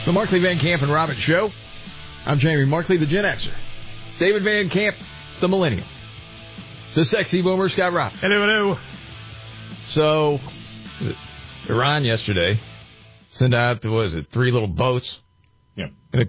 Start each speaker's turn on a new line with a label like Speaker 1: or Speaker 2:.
Speaker 1: The Markley, Van Camp, and Robbins Show. I'm Jamie Markley, the Gen Xer. David Van Camp, the Millennial. The sexy boomer, Scott Robbins.
Speaker 2: Hello.
Speaker 1: So, Iran yesterday sent out, 3 little boats?
Speaker 2: Yeah.
Speaker 1: In a